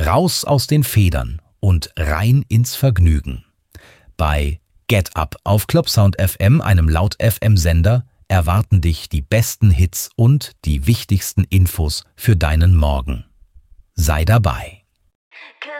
Raus aus den Federn und rein ins Vergnügen. Bei Get Up auf Clubsound FM, einem Laut-FM-Sender, erwarten dich die besten Hits und die wichtigsten Infos für deinen Morgen. Sei dabei.